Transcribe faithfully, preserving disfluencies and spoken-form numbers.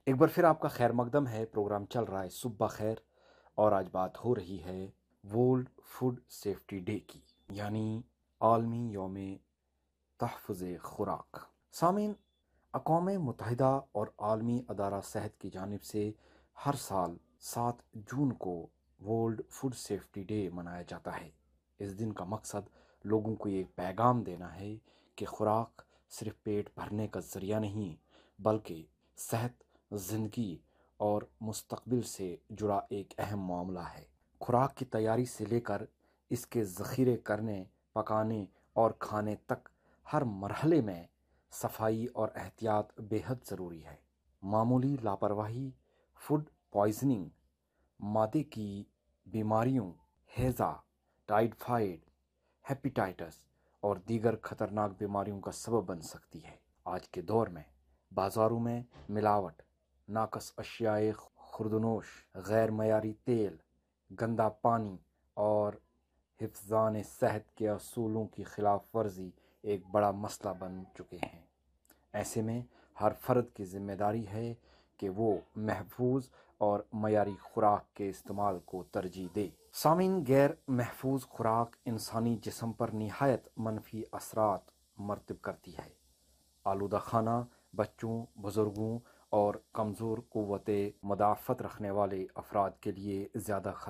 ایک بار پھر آپ کا خیر مقدم ہے، پروگرام چل رہا ہے صبح خیر، اور آج بات ہو رہی ہے ورلڈ فوڈ سیفٹی ڈے کی، یعنی عالمی یوم تحفظ خوراک۔ سامعین، اقوام متحدہ اور عالمی ادارہ صحت کی جانب سے ہر سال سات جون کو ورلڈ فوڈ سیفٹی ڈے منایا جاتا ہے۔ اس دن کا مقصد لوگوں کو یہ پیغام دینا ہے کہ خوراک صرف پیٹ بھرنے کا ذریعہ نہیں، بلکہ صحت، زندگی اور مستقبل سے جڑا ایک اہم معاملہ ہے۔ خوراک کی تیاری سے لے کر اس کے ذخیرے کرنے، پکانے اور کھانے تک ہر مرحلے میں صفائی اور احتیاط بے حد ضروری ہے۔ معمولی لاپرواہی، فوڈ پوائزننگ، معدے کی بیماریوں، ہیضہ، ٹائیفائڈ، ہیپیٹائٹس اور دیگر خطرناک بیماریوں کا سبب بن سکتی ہے۔ آج کے دور میں بازاروں میں ملاوٹ، ناقص اشیاء خوردنوش، غیر معیاری تیل، گندا پانی اور حفظان صحت کے اصولوں کی خلاف ورزی ایک بڑا مسئلہ بن چکے ہیں۔ ایسے میں ہر فرد کی ذمہ داری ہے کہ وہ محفوظ اور معیاری خوراک کے استعمال کو ترجیح دے۔ سامعین، غیر محفوظ خوراک انسانی جسم پر نہایت منفی اثرات مرتب کرتی ہے۔ آلودہ کھانا بچوں، بزرگوں اور کمزور قوت مدافعت رکھنے والے افراد کے لیے زیادہ